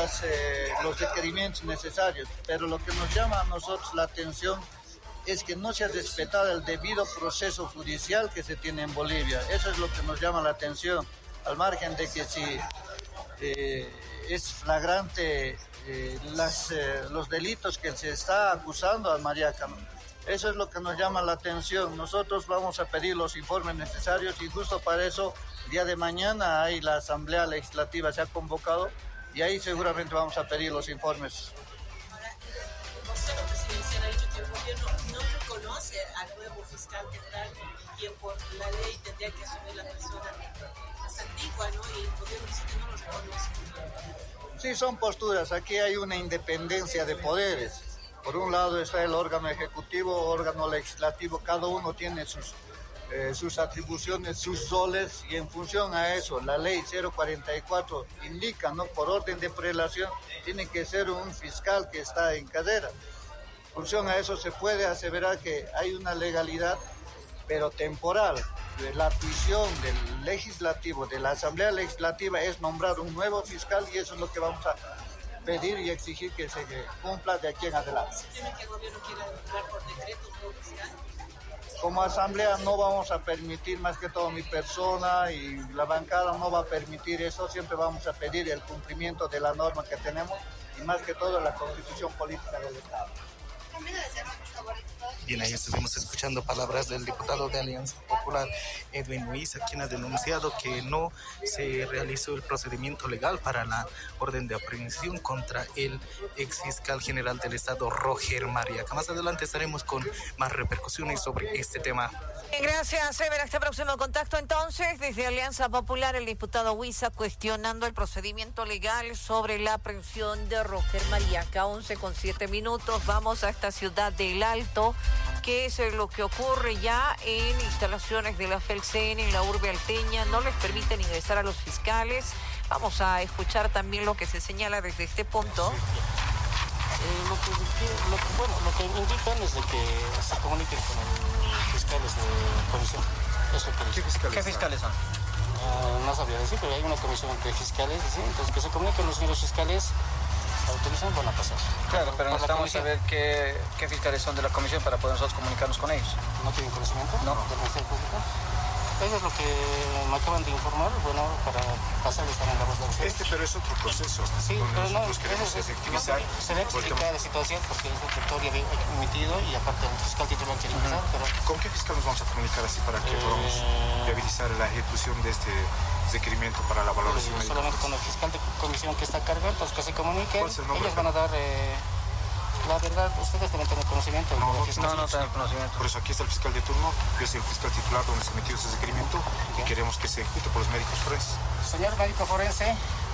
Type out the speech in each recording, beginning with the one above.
los requerimientos necesarios, pero lo que nos llama a nosotros la atención es que no se ha respetado el debido proceso judicial que se tiene en Bolivia. Eso es lo que nos llama la atención, al margen de que si es flagrante los delitos que se está acusando a Mariaca, ¿no? Eso es lo que nos llama la atención. Nosotros vamos a pedir los informes necesarios y justo para eso, día de mañana, hay la Asamblea Legislativa, se ha convocado y ahí seguramente vamos a pedir los informes. Ahora, el vocero presidencial ha dicho que el gobierno no reconoce al nuevo fiscal general, quien por la ley tendría que asumir la persona más antigua, ¿no? Y el gobierno dice que no lo reconoce. Sí, son posturas. Aquí hay una independencia de poderes. Por un lado está el órgano ejecutivo, órgano legislativo, cada uno tiene sus atribuciones, sus roles, y en función a eso, la ley 044 indica, ¿no? Por orden de prelación, tiene que ser un fiscal que está en carrera. En función a eso se puede aseverar que hay una legalidad, pero temporal. La tuición del legislativo, de la Asamblea Legislativa, es nombrar un nuevo fiscal, y eso es lo que vamos a pedir y exigir que se cumpla de aquí en adelante. ¿Tiene que el gobierno quiera nombrar por decreto un nuevo fiscal? Como asamblea no vamos a permitir, más que todo mi persona y la bancada no va a permitir eso. Siempre vamos a pedir el cumplimiento de la norma que tenemos y más que todo la constitución política del Estado. Bien, ahí estuvimos escuchando palabras del diputado de Alianza Popular, Edwin Muiza, quien ha denunciado que no se realizó el procedimiento legal para la orden de aprehensión contra el exfiscal general del Estado, Roger Mariaca. Más adelante estaremos con más repercusiones sobre este tema. Gracias, Ever. Hasta próximo contacto. Entonces, desde Alianza Popular, el diputado Muiza cuestionando el procedimiento legal sobre la aprehensión de Roger Mariaca. 11:07. Vamos a esta ciudad del Alto, que es lo que ocurre ya en instalaciones de la FELCEN en la urbe alteña. No les permiten ingresar a los fiscales. Vamos a escuchar también lo que se señala desde este punto. Lo que indican es de que se comuniquen con los fiscales de comisión. ¿Qué fiscales son? No sabría decir, pero hay una comisión de fiscales, ¿sí? Entonces que se comuniquen los señores fiscales, autorizan, van a pasar. Claro, pero necesitamos saber qué fiscales son de la comisión para poder nosotros comunicarnos con ellos. ¿No tienen conocimiento? No. ¿Del Ministerio Público? Eso es lo que me acaban de informar, bueno, para pasarles también la voz de ustedes. Pero es otro proceso. Sí, pero no, nosotros queremos efectivizar. Se debe explicar la situación porque es declaratoria emitido y aparte el fiscal titular quiere ingresar, pero... ¿Con qué fiscal nos vamos a comunicar así para que podamos viabilizar la ejecución de este requerimiento para la valoración médica? Solamente con el fiscal de comisión que está a cargo, entonces que se comuniquen. Ellos van a dar... La verdad, ustedes deben tener conocimiento. No tenemos conocimiento. Por eso aquí está el fiscal de turno, yo soy el fiscal titular donde se emitió ese requerimiento y queremos que se ejecute por los médicos forenses. Señor médico forense.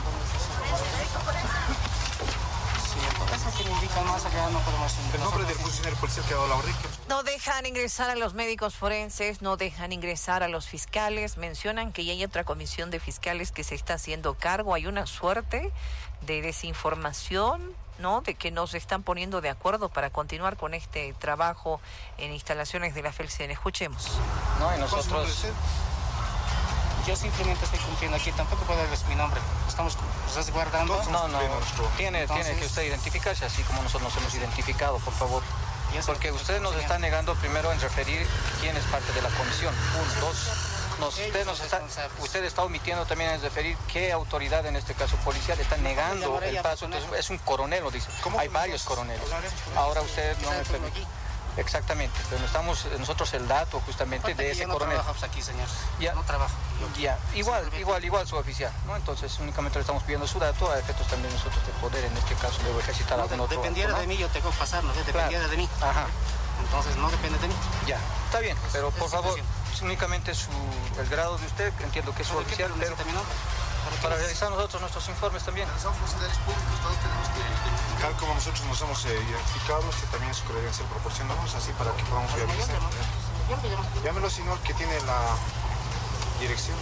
Sí, entonces que me indican más allá no podemos... El nombre del funcionario policial que ha dado la orden. No dejan ingresar a los médicos forenses, no dejan ingresar a los fiscales. Mencionan que ya hay otra comisión de fiscales que se está haciendo cargo. Hay una suerte de desinformación, ¿no? De que no se están poniendo de acuerdo para continuar con este trabajo en instalaciones de la FELCEN. Escuchemos. No, y nosotros... Yo simplemente estoy cumpliendo aquí, tampoco puedo darles mi nombre. Estamos resguardando. No, tiene que usted identificarse así como nosotros nos hemos identificado, por favor. Porque usted nos está negando primero en referir quién es parte de la comisión. Uno, dos. Usted está omitiendo también en referir qué autoridad, en este caso policial, está negando el paso. Entonces, es un coronel, lo dice. Hay varios coroneles. Ahora usted no me permite. Exactamente, pero estamos nosotros el dato justamente de ese coronel. No trabajamos aquí, señor. Ya. No trabajo. Ya, igual su oficial, ¿no? Entonces únicamente le estamos pidiendo su dato a efectos también nosotros de poder, en este caso, debo ejercitar algún otro. Dependiera de mí, yo tengo que pasar, ¿no? Dependiera de mí. Ajá. Entonces no depende de mí. Ya, está bien, pero por favor, únicamente el grado de usted, entiendo que es su oficial, pero para realizar nosotros nuestros informes también. Son funcionarios públicos, todos tenemos que identificar como nosotros nos hemos identificado, que también su credencial proporcionamos, así para que podamos viabilizar. Llámelo, señor, que tiene la dirección.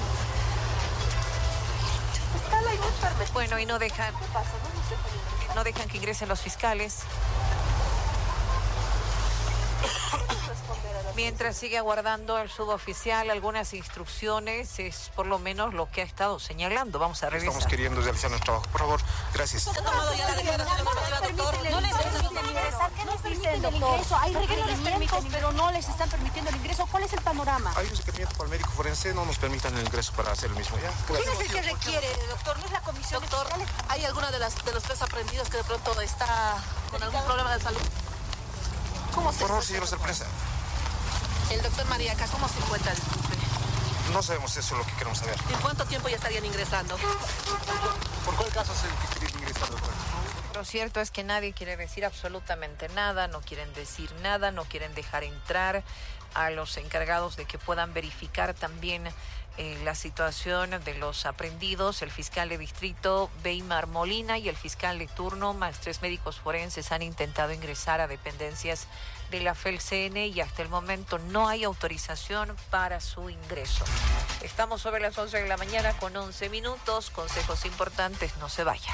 Bueno, y no dejan que ingresen los fiscales. Mientras sigue aguardando el suboficial algunas instrucciones, es por lo menos lo que ha estado señalando. Vamos a revisar. Estamos queriendo realizar nuestro trabajo. Por favor, gracias. ¿Se ha tomado ya la declaración informativa, doctor? No les permiten ingresar. ¿Qué nos permiten el ingreso? Hay requerimientos, pero no les están permitiendo el ingreso. ¿Cuál es el panorama? Hay un requerimiento para el médico forense, no nos permitan el ingreso para hacer el mismo. ¿Ya? ¿Quién es el que requiere, doctor? ¿No es la comisión? Doctor, ¿hay alguna de los tres aprendidos que de pronto está con algún problema de salud? ¿Cómo se Por favor, señores de prensa. El doctor Mariaca, ¿cómo se encuentra? Disculpe. No sabemos, eso es lo que queremos saber. ¿En cuánto tiempo ya estarían ingresando? ¿Por cuál caso es el que quiere ingresar, doctor? Lo cierto es que nadie quiere decir absolutamente nada, no quieren decir nada, no quieren dejar entrar a los encargados de que puedan verificar también la situación de los aprendidos. El fiscal de distrito, Weimar Molina, y el fiscal de turno, más 3 médicos forenses, han intentado ingresar a dependencias de la FELCN y hasta el momento no hay autorización para su ingreso. Estamos sobre las 11 de la mañana con 11 minutos. Consejos importantes, no se vayan.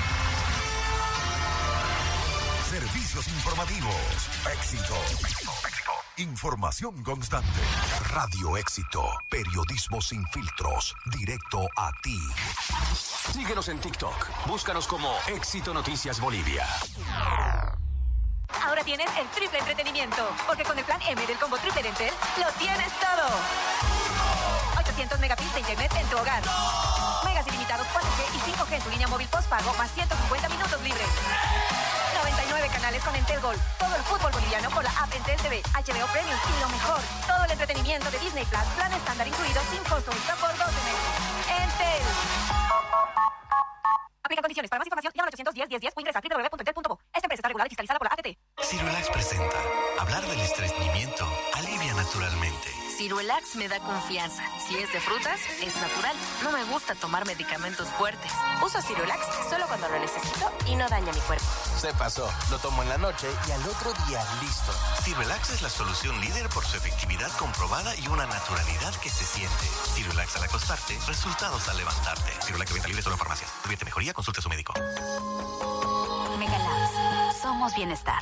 Servicios informativos. Éxito. Información constante. Radio Éxito. Periodismo sin filtros. Directo a ti. Síguenos en TikTok. Búscanos como Éxito Noticias Bolivia. Ahora tienes el triple entretenimiento, porque con el plan M del combo triple de Entel lo tienes todo. 800 megabits de internet en tu hogar. Megas ilimitados 4G y 5G en tu línea móvil postpago, más 150 minutos libres. 99 canales con Entel Gold. Todo el fútbol boliviano por la app Entel TV, HBO Premium y lo mejor, todo el entretenimiento de Disney Plus, plan estándar incluido sin costo extra por 12 meses. Entel. Aplica condiciones. Para más información, llama al 810-1010 o ingresa a www.entel.bo. Esta empresa está regulada y fiscalizada por la ATT. Ciruelax presenta. Hablar del estreñimiento alivia naturalmente. Ciruelax me da confianza. Si es de frutas, es natural. No me gusta tomar medicamentos fuertes. Uso Ciruelax solo cuando lo necesito y no daña mi cuerpo. Se pasó. Lo tomo en la noche y al otro día listo. Ciruelax es la solución líder por su efectividad comprobada y una naturalidad que se siente. Ciruelax al acostarte, resultados al levantarte. Ciruelax de venta libre solo en farmacias. Si tuviese mejoría, consulte a su médico. Megalabs. Somos bienestar.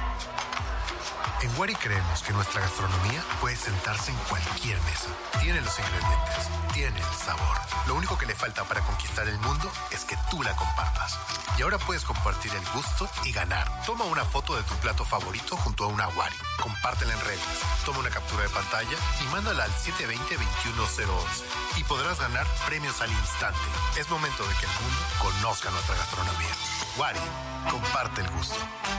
En Wari creemos que nuestra gastronomía puede sentarse en cualquier mesa. Tiene los ingredientes, tiene el sabor. Lo único que le falta para conquistar el mundo es que tú la compartas. Y ahora puedes compartir el gusto y ganar. Toma una foto de tu plato favorito junto a una Wari. Compártela en redes. Toma una captura de pantalla y mándala al 720-21011. Y podrás ganar premios al instante. Es momento de que el mundo conozca nuestra gastronomía. Wari, comparte el gusto.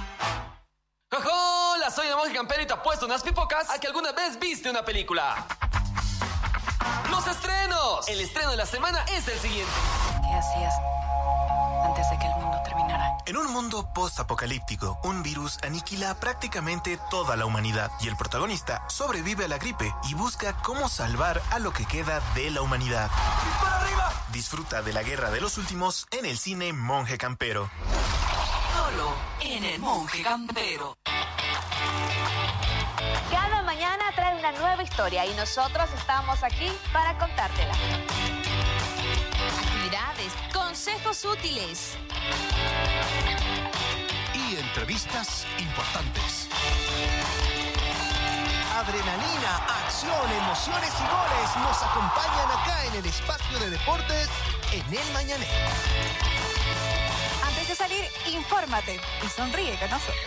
¡Hola! Soy el monje campero y te apuesto unas pipocas a que alguna vez viste una película. ¡Los estrenos! El estreno de la semana es el siguiente. ¿Qué hacías antes de que el mundo terminara? En un mundo post-apocalíptico, un virus aniquila prácticamente toda la humanidad y el protagonista sobrevive a la gripe y busca cómo salvar a lo que queda de la humanidad. ¡Para arriba! Disfruta de la guerra de los últimos en el cine Monje Campero. Solo en el Monje Campero. Cada mañana trae una nueva historia y nosotros estamos aquí para contártela. Actividades, consejos útiles y entrevistas importantes. Adrenalina, acción, emociones y goles nos acompañan acá en el espacio de deportes en El Mañanero. Antes de salir, infórmate y sonríe con nosotros.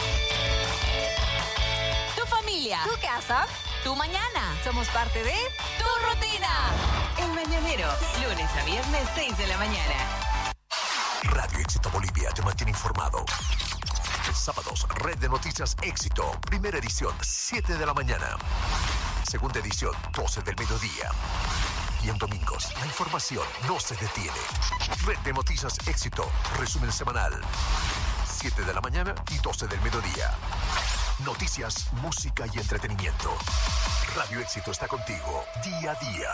Tu familia, tu casa, tu mañana. Somos parte de tu rutina. El Mañanero, lunes a viernes, 6 de la mañana. Radio Éxito Bolivia te mantiene informado. Sábados, Red de Noticias Éxito. Primera edición, 7 de la mañana. Segunda edición, 12 del mediodía. Y en domingos, la información no se detiene. Red de Noticias Éxito. Resumen semanal. 7 de la mañana y 12 del mediodía. Noticias, música y entretenimiento. Radio Éxito está contigo día a día.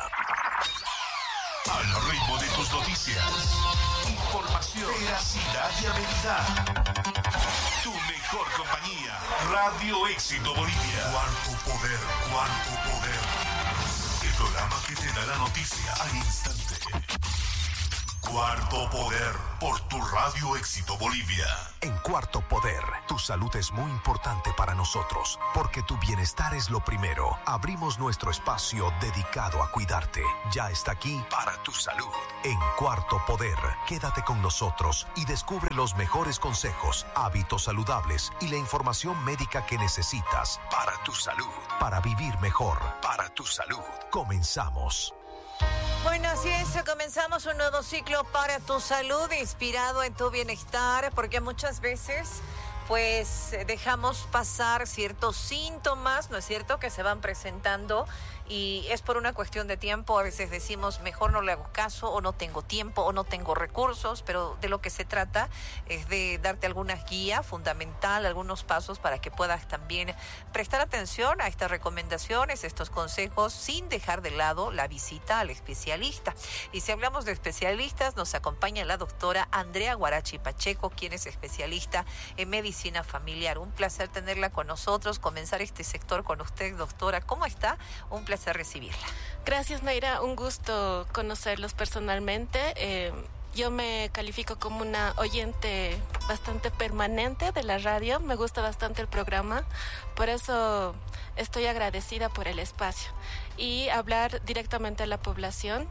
Al ritmo de tus noticias. Información, veracidad y habilidad. Tu mejor compañía. Radio Éxito Bolivia. Cuarto poder, cuarto poder. El programa que te da la noticia al instante. Cuarto Poder, por tu Radio Éxito Bolivia. En Cuarto Poder, tu salud es muy importante para nosotros, porque tu bienestar es lo primero. Abrimos nuestro espacio dedicado a cuidarte. Ya está aquí para tu salud. En Cuarto Poder, quédate con nosotros y descubre los mejores consejos, hábitos saludables y la información médica que necesitas para tu salud, para vivir mejor, para tu salud. Comenzamos. Bueno, así es, comenzamos un nuevo ciclo para tu salud, inspirado en tu bienestar, porque muchas veces pues dejamos pasar ciertos síntomas, ¿no es cierto?, que se van presentando y es por una cuestión de tiempo. A veces decimos, mejor no le hago caso, o no tengo tiempo, o no tengo recursos, pero de lo que se trata es de darte alguna guía fundamental, algunos pasos para que puedas también prestar atención a estas recomendaciones, estos consejos, sin dejar de lado la visita al especialista. Y si hablamos de especialistas, nos acompaña la doctora Andrea Guarachi Pacheco, quien es especialista en medicina familiar. Un placer tenerla con nosotros, comenzar este sector con usted, doctora. ¿Cómo está? Un placer recibirla. Gracias, Mayra. Un gusto conocerlos personalmente. Yo me califico como una oyente bastante permanente de la radio. Me gusta bastante el programa. Por eso estoy agradecida por el espacio. Y hablar directamente a la población.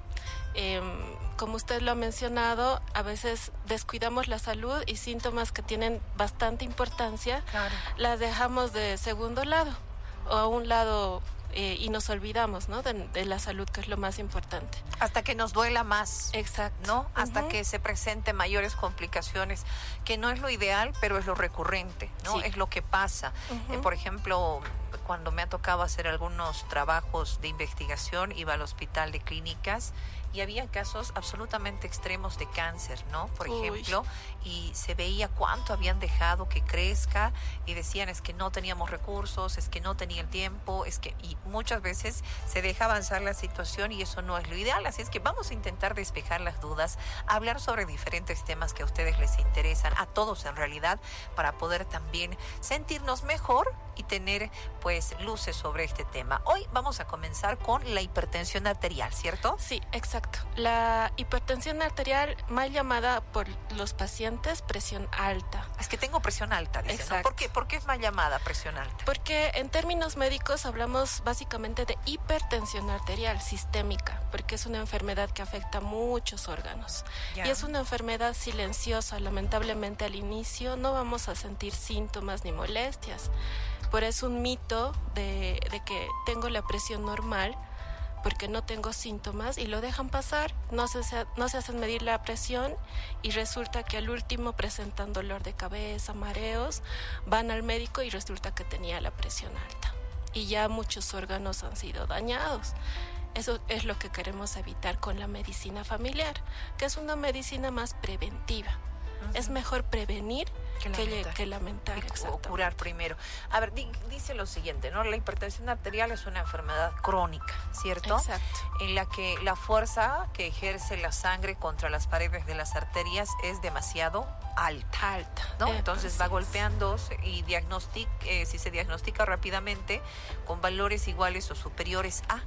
Como usted lo ha mencionado, a veces descuidamos la salud y síntomas que tienen bastante importancia, claro, las dejamos de segundo lado o a un lado y nos olvidamos, ¿no?, de la salud, que es lo más importante. Hasta que nos duela más. Exacto. ¿No? Hasta que se presenten mayores complicaciones, que no es lo ideal, pero es lo recurrente, ¿no? Sí. Es lo que pasa. Por ejemplo, cuando me ha tocado hacer algunos trabajos de investigación, iba al hospital de clínicas y había casos absolutamente extremos de cáncer, ¿no? Por ejemplo, y se veía cuánto habían dejado que crezca y decían, es que no teníamos recursos, es que no tenía el tiempo, y muchas veces se deja avanzar la situación y eso no es lo ideal. Así es que vamos a intentar despejar las dudas, hablar sobre diferentes temas que a ustedes les interesan, a todos en realidad, para poder también sentirnos mejor y tener pues luces sobre este tema. Hoy vamos a comenzar con la hipertensión arterial, ¿cierto? Sí, exacto. La hipertensión arterial, mal llamada por los pacientes presión alta. Es que tengo presión alta, dicen, ¿no? ¿Por qué es mal llamada presión alta? Porque en términos médicos hablamos básicamente de hipertensión arterial sistémica, porque es una enfermedad que afecta a muchos órganos. Ya. Y es una enfermedad silenciosa. Lamentablemente al inicio no vamos a sentir síntomas ni molestias. Por eso un mito de que tengo la presión normal porque no tengo síntomas y lo dejan pasar, no se hacen medir la presión y resulta que al último presentan dolor de cabeza, mareos, van al médico y resulta que tenía la presión alta y ya muchos órganos han sido dañados. Eso es lo que queremos evitar con la medicina familiar, que es una medicina más preventiva. Es mejor prevenir que lamentar. O curar primero. A ver, dice lo siguiente, ¿no? La hipertensión arterial es una enfermedad crónica, ¿cierto? Exacto. En la que la fuerza que ejerce la sangre contra las paredes de las arterias es demasiado alta, ¿no? Entonces va golpeando y si se diagnostica rápidamente con valores iguales o superiores a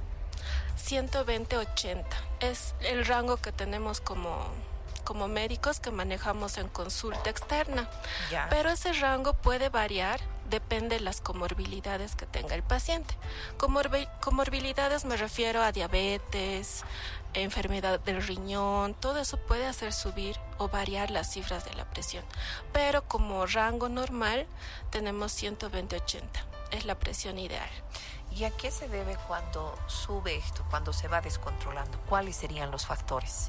120-80. Es el rango que tenemos como médicos que manejamos en consulta externa. Ya. Pero ese rango puede variar, depende de las comorbilidades que tenga el paciente. Comorbilidades me refiero a diabetes, enfermedad del riñón, todo eso puede hacer subir o variar las cifras de la presión. Pero como rango normal tenemos 120-80, es la presión ideal. ¿Y a qué se debe cuando sube esto, cuando se va descontrolando? ¿Cuáles serían los factores?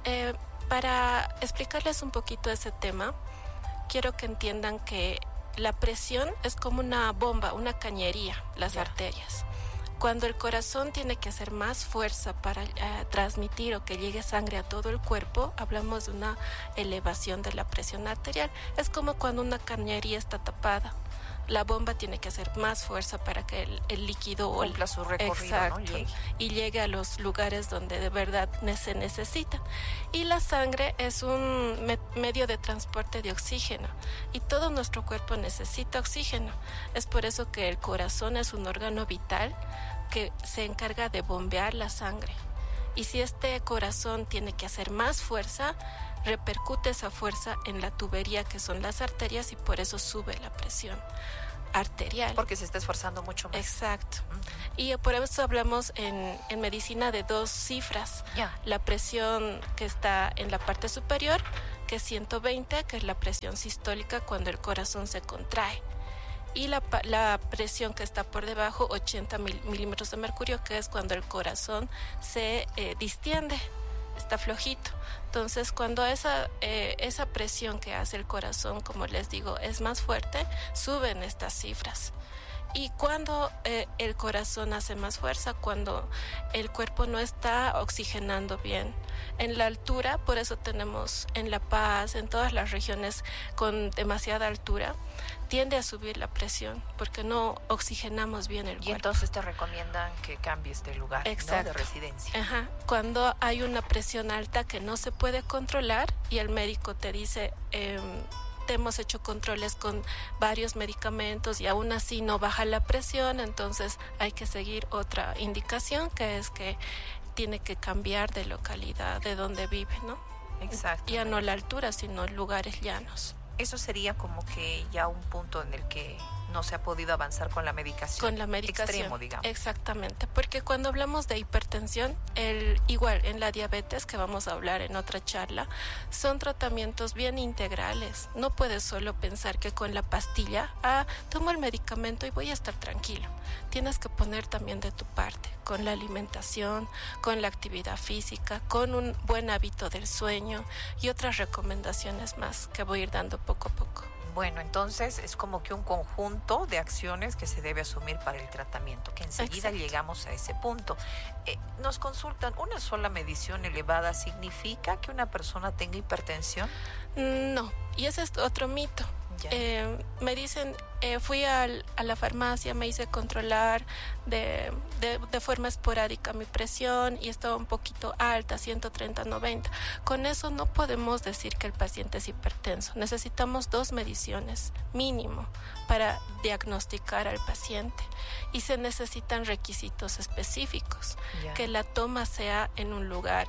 Para explicarles un poquito ese tema, quiero que entiendan que la presión es como una bomba, una cañería, las arterias. Cuando el corazón tiene que hacer más fuerza para transmitir o que llegue sangre a todo el cuerpo, hablamos de una elevación de la presión arterial. Es como cuando una cañería está tapada. La bomba tiene que hacer más fuerza para que el líquido cumpla su recorrido, exacto, ¿no? y llegue a los lugares donde de verdad se necesita. Y la sangre es un medio de transporte de oxígeno y todo nuestro cuerpo necesita oxígeno. Es por eso que el corazón es un órgano vital que se encarga de bombear la sangre. Y si este corazón tiene que hacer más fuerza, repercute esa fuerza en la tubería, que son las arterias, y por eso sube la presión arterial. Porque se está esforzando mucho más. Exacto. Y por eso hablamos en medicina de 2 cifras. La presión que está en la parte superior, que es 120, que es la presión sistólica cuando el corazón se contrae. Y la presión que está por debajo, 80 milímetros de mercurio, que es cuando el corazón se distiende, está flojito. Entonces, cuando esa presión que hace el corazón, como les digo, es más fuerte, suben estas cifras. Y cuando el corazón hace más fuerza, cuando el cuerpo no está oxigenando bien. En la altura, por eso tenemos en La Paz, en todas las regiones con demasiada altura, tiende a subir la presión porque no oxigenamos bien el cuerpo. Y entonces te recomiendan que cambies de lugar, ¿no? De residencia. Ajá. Cuando hay una presión alta que no se puede controlar y el médico te dice... te hemos hecho controles con varios medicamentos y aún así no baja la presión, entonces hay que seguir otra indicación, que es que tiene que cambiar de localidad, de donde vive, ¿no? Exacto. Ya no la altura, sino lugares llanos. Eso sería como que ya un punto en el que no se ha podido avanzar con la medicación. Con la medicación. Extremo, digamos. Exactamente, porque cuando hablamos de hipertensión, igual en la diabetes, que vamos a hablar en otra charla, son tratamientos bien integrales. No puedes solo pensar que con la pastilla, tomo el medicamento y voy a estar tranquilo. Tienes que poner también de tu parte, con la alimentación, con la actividad física, con un buen hábito del sueño y otras recomendaciones más que voy a ir dando poco a poco. Bueno, entonces es como que un conjunto de acciones que se debe asumir para el tratamiento, que enseguida llegamos a ese punto. Nos consultan, ¿una sola medición elevada significa que una persona tenga hipertensión? No, y ese es otro mito. Me dicen, fui a la farmacia, me hice controlar de forma esporádica mi presión y estaba un poquito alta, 130/90. Con eso no podemos decir que el paciente es hipertenso. Necesitamos 2 mediciones mínimo para diagnosticar al paciente y se necesitan requisitos específicos, que la toma sea en un lugar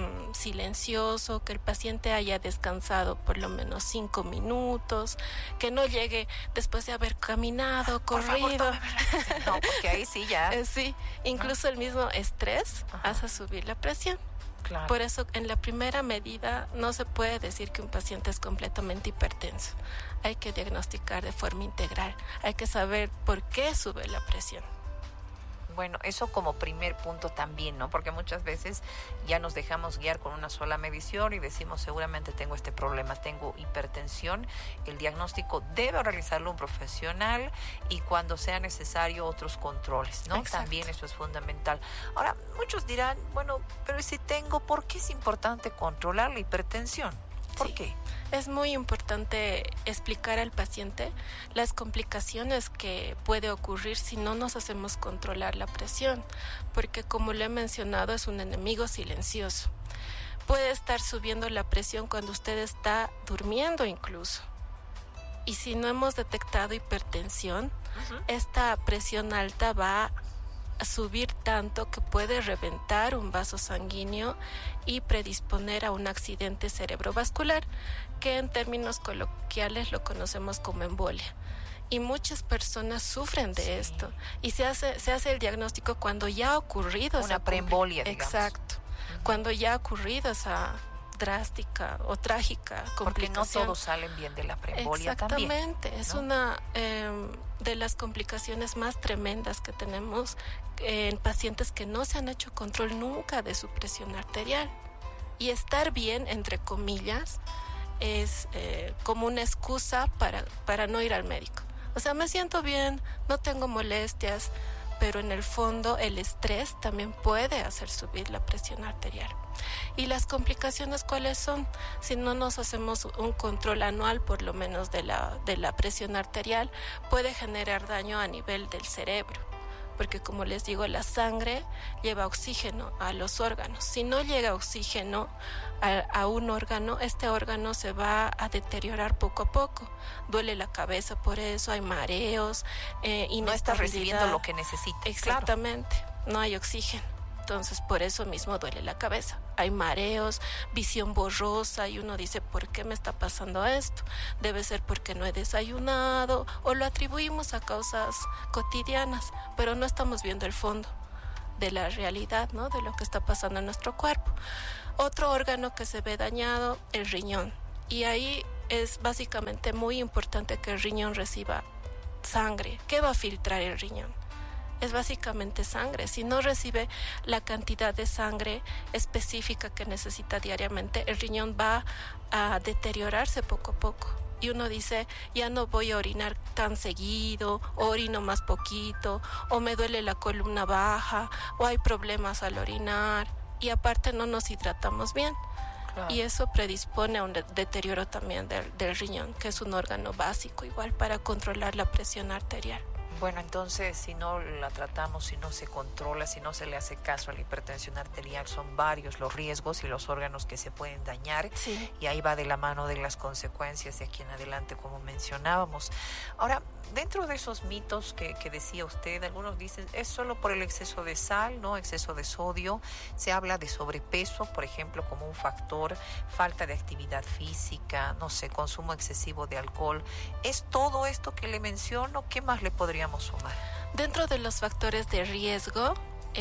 silencioso, que el paciente haya descansado por lo menos 5 minutos, que no llegue después de haber caminado, corrido. No, porque ahí sí ya. Sí, incluso el mismo estrés hace subir la presión. Claro. Por eso en la primera medida no se puede decir que un paciente es completamente hipertenso. Hay que diagnosticar de forma integral. Hay que saber por qué sube la presión. Bueno, eso como primer punto también, ¿no? Porque muchas veces ya nos dejamos guiar con una sola medición y decimos seguramente tengo este problema, tengo hipertensión. El diagnóstico debe realizarlo un profesional y cuando sea necesario otros controles, ¿no? Exacto. También eso es fundamental. Ahora, muchos dirán, bueno, pero si tengo, ¿por qué es importante controlar la hipertensión? ¿Por qué? Es muy importante explicar al paciente las complicaciones que puede ocurrir si no nos hacemos controlar la presión, porque como le he mencionado es un enemigo silencioso. Puede estar subiendo la presión cuando usted está durmiendo incluso. Y si no hemos detectado hipertensión, esta presión alta va a subir tanto que puede reventar un vaso sanguíneo y predisponer a un accidente cerebrovascular, que en términos coloquiales lo conocemos como embolia. Y muchas personas sufren de esto. Y se hace el diagnóstico cuando ya ha ocurrido una preembolia, digamos. Exacto. Cuando ya ha ocurrido esa drástica o trágica complicación. Porque no todos salen bien de la preembolia también. Exactamente. Es una de las complicaciones más tremendas que tenemos en pacientes que no se han hecho control nunca de su presión arterial. Y estar bien, entre comillas, es como una excusa para no ir al médico. O sea, me siento bien, no tengo molestias, pero en el fondo el estrés también puede hacer subir la presión arterial. ¿Y las complicaciones cuáles son? Si no nos hacemos un control anual, por lo menos de la presión arterial, puede generar daño a nivel del cerebro. Porque como les digo, la sangre lleva oxígeno a los órganos. Si no llega oxígeno a un órgano, este órgano se va a deteriorar poco a poco. Duele la cabeza por eso, hay mareos, inestabilidad. No está recibiendo lo que necesita. Exactamente, claro. No hay oxígeno. entonces por eso mismo duele la cabeza. Hay mareos, visión borrosa y uno dice, ¿por qué me está pasando esto? Debe ser porque no he desayunado o lo atribuimos a causas cotidianas, pero no estamos viendo el fondo de la realidad, ¿no? De lo que está pasando en nuestro cuerpo. Otro órgano que se ve dañado, el riñón. Y ahí es básicamente muy importante que el riñón reciba sangre. ¿Qué va a filtrar el riñón? Es básicamente sangre. Si no recibe la cantidad de sangre específica que necesita diariamente, el riñón va a deteriorarse poco a poco. Y uno dice, ya no voy a orinar tan seguido, o orino más poquito, o me duele la columna baja, o hay problemas al orinar. Y aparte no nos hidratamos bien. Claro. Y eso predispone a un deterioro también del riñón, que es un órgano básico igual para controlar la presión arterial. Bueno, entonces, si no la tratamos, si no se controla, si no se le hace caso a la hipertensión arterial, son varios los riesgos y los órganos que se pueden dañar. Sí. Y ahí va de la mano de las consecuencias de aquí en adelante, como mencionábamos. Ahora, dentro de esos mitos que decía usted, algunos dicen es solo por el exceso de sal, ¿no? Exceso de sodio. Se habla de sobrepeso, por ejemplo, como un factor, falta de actividad física, no sé, consumo excesivo de alcohol. ¿Es todo esto que le menciono? ¿Qué más le podríamos sumar? Dentro de los factores de riesgo,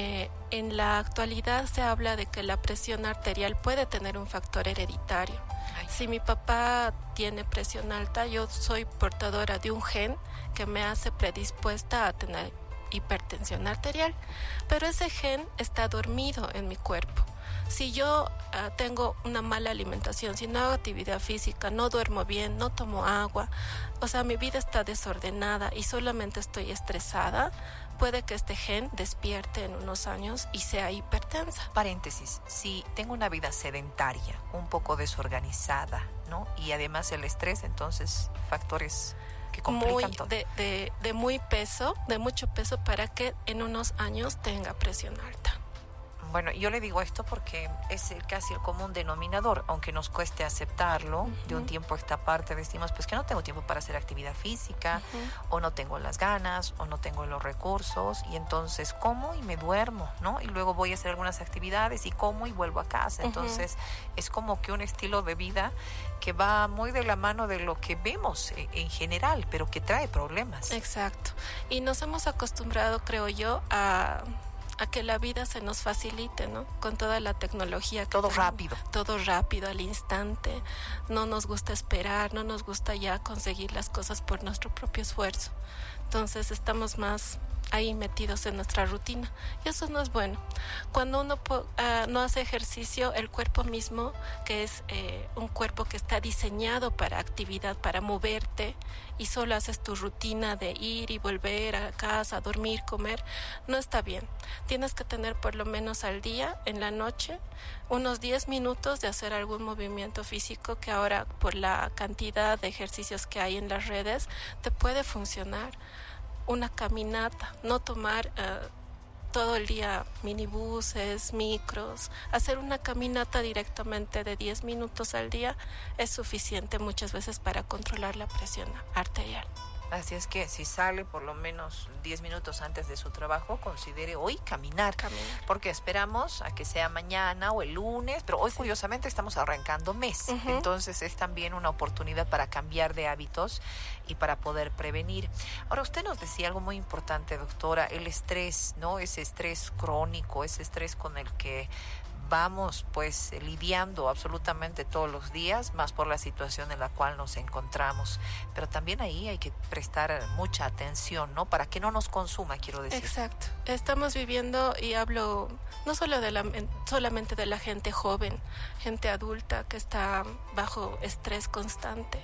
en la actualidad se habla de que la presión arterial puede tener un factor hereditario. Si mi papá tiene presión alta, yo soy portadora de un gen que me hace predispuesta a tener hipertensión arterial, pero ese gen está dormido en mi cuerpo. Si yo tengo una mala alimentación, si no hago actividad física, no duermo bien, no tomo agua, o sea, mi vida está desordenada y solamente estoy estresada, puede que este gen despierte en unos años y sea hipertensa. Paréntesis, si tengo una vida sedentaria, un poco desorganizada, ¿no? Y además el estrés, entonces factores que complican todo. De mucho peso para que en unos años tenga presión alta. Bueno, yo le digo esto porque es casi el común denominador, aunque nos cueste aceptarlo. De un tiempo a esta parte decimos, pues que no tengo tiempo para hacer actividad física, o no tengo las ganas, o no tengo los recursos, y entonces como y me duermo, ¿no? Y luego voy a hacer algunas actividades y como y vuelvo a casa. Entonces es como que un estilo de vida que va muy de la mano de lo que vemos en general, pero que trae problemas. Exacto. Y nos hemos acostumbrado, creo yo, a que la vida se nos facilite, ¿no? Con toda la tecnología. Todo rápido, al instante. No nos gusta esperar, no nos gusta ya conseguir las cosas por nuestro propio esfuerzo. Entonces estamos más ahí metidos en nuestra rutina y eso no es bueno. Cuando uno no hace ejercicio, el cuerpo mismo, que es un cuerpo que está diseñado para actividad, para moverte, y solo haces tu rutina de ir y volver a casa, dormir, comer, no está bien. Tienes que tener por lo menos al día, en la noche, unos 10 minutos de hacer algún movimiento físico que ahora, por la cantidad de ejercicios que hay en las redes, te puede funcionar. Una caminata, no tomar todo el día minibuses, micros. Hacer una caminata directamente de 10 minutos al día es suficiente muchas veces para controlar la presión arterial. Así es que si sale por lo menos 10 minutos antes de su trabajo, considere hoy caminar. Porque esperamos a que sea mañana o el lunes, pero hoy curiosamente estamos arrancando mes. Entonces es también una oportunidad para cambiar de hábitos y para poder prevenir. Ahora, usted nos decía algo muy importante, doctora, el estrés, ¿no? Ese estrés crónico, ese estrés con el que vamos pues lidiando absolutamente todos los días, más por la situación en la cual nos encontramos. Pero también ahí hay que prestar mucha atención, ¿no? Para que no nos consuma, quiero decir. Exacto. Estamos viviendo, y hablo no solo solamente de la gente joven, gente adulta que está bajo estrés constante.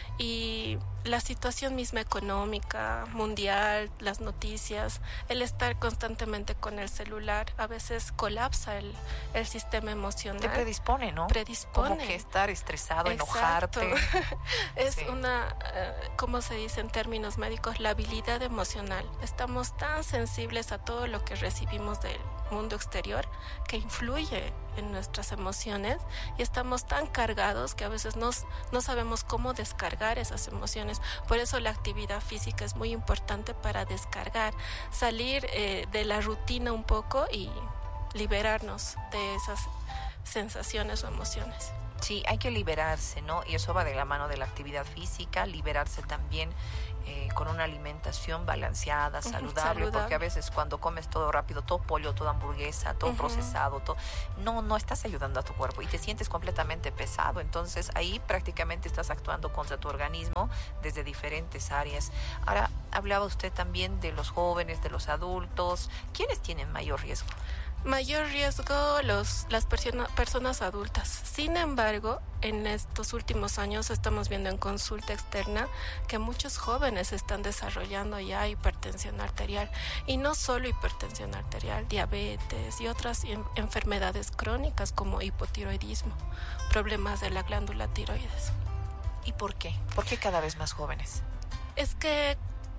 Y la situación misma económica, mundial, las noticias, el estar constantemente con el celular, a veces colapsa el sistema emocional. Te predispone, ¿no? Predispone. Como que estar estresado, exacto, enojarte. Es una, ¿cómo se dice en términos médicos? La habilidad emocional. Estamos tan sensibles a todo lo que recibimos del mundo exterior que influye en nuestras emociones, y estamos tan cargados que a veces no sabemos cómo descargar esas emociones. Por eso la actividad física es muy importante para descargar, salir de la rutina un poco y liberarnos de esas sensaciones o emociones. Sí, hay que liberarse, ¿no? Y eso va de la mano de la actividad física, liberarse también con una alimentación balanceada, saludable, porque a veces cuando comes todo rápido, todo pollo, toda hamburguesa, todo procesado, no estás ayudando a tu cuerpo y te sientes completamente pesado. Entonces ahí prácticamente estás actuando contra tu organismo desde diferentes áreas. Ahora, hablaba usted también de los jóvenes, de los adultos. ¿Quiénes tienen mayor riesgo? Mayor riesgo las personas adultas. Sin embargo, en estos últimos años estamos viendo en consulta externa que muchos jóvenes están desarrollando ya hipertensión arterial. Y no solo hipertensión arterial, diabetes y otras enfermedades crónicas como hipotiroidismo, problemas de la glándula tiroides. ¿Y por qué? ¿Por qué cada vez más jóvenes? Es que,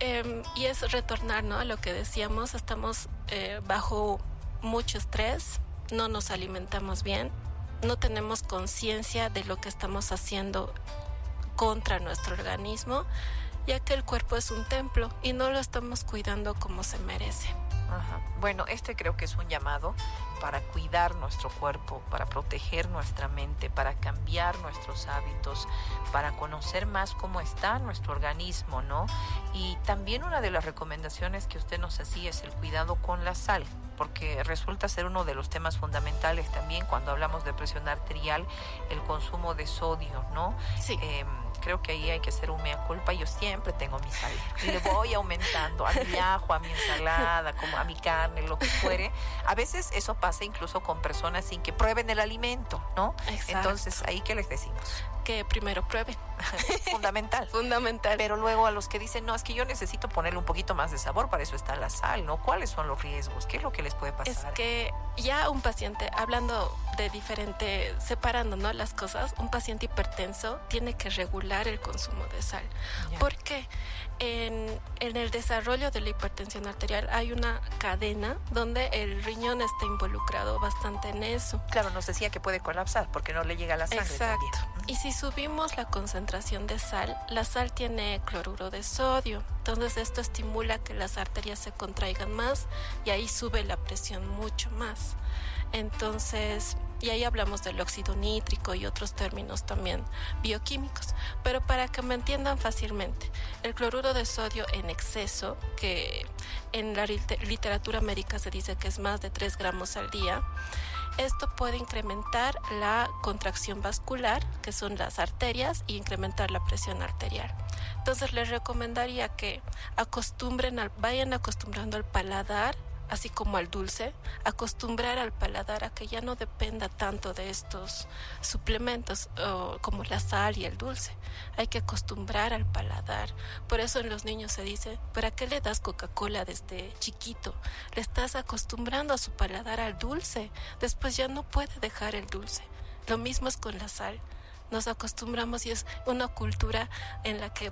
y es retornar, ¿no?, a lo que decíamos, estamos bajo mucho estrés, no nos alimentamos bien, no tenemos conciencia de lo que estamos haciendo contra nuestro organismo, ya que el cuerpo es un templo y no lo estamos cuidando como se merece. Ajá. Bueno, creo que es un llamado para cuidar nuestro cuerpo, para proteger nuestra mente, para cambiar nuestros hábitos, para conocer más cómo está nuestro organismo, ¿no? Y también una de las recomendaciones que usted nos hacía es el cuidado con la sal, porque resulta ser uno de los temas fundamentales también cuando hablamos de presión arterial, el consumo de sodio, ¿no? Sí. Creo que ahí hay que hacer un mea culpa. Yo siempre tengo mi sal y le voy aumentando a mi ajo, a mi ensalada, como a mi carne, lo que fuere. A veces eso pasa incluso con personas sin que prueben el alimento, ¿no? Exacto. Entonces, ¿ahí qué les decimos? Que primero prueben. Fundamental. Pero luego a los que dicen, no, es que yo necesito ponerle un poquito más de sabor, para eso está la sal, ¿no? ¿Cuáles son los riesgos? ¿Qué es lo que les puede pasar? Es que ya un paciente, hablando de diferente, separando, ¿no?, las cosas, un paciente hipertenso tiene que regular el consumo de sal. ¿Por qué? En el desarrollo de la hipertensión arterial hay una cadena donde el riñón está involucrado bastante en eso. Claro, nos decía que puede colapsar porque no le llega la sangre. Exacto. También. Y si subimos la concentración de sal, la sal tiene cloruro de sodio. Entonces esto estimula que las arterias se contraigan más y ahí sube la presión mucho más. Entonces, y ahí hablamos del óxido nítrico y otros términos también bioquímicos. Pero para que me entiendan fácilmente, el cloruro de sodio en exceso, que en la literatura médica se dice que es más de 3 gramos al día, esto puede incrementar la contracción vascular, que son las arterias, y incrementar la presión arterial. Entonces les recomendaría que vayan acostumbrando al paladar, así como al dulce, acostumbrar al paladar a que ya no dependa tanto de estos suplementos como la sal y el dulce. Hay que acostumbrar al paladar. Por eso en los niños se dice, ¿para qué le das Coca-Cola desde chiquito? Le estás acostumbrando a su paladar al dulce. Después ya no puede dejar el dulce. Lo mismo es con la sal. Nos acostumbramos y es una cultura en la que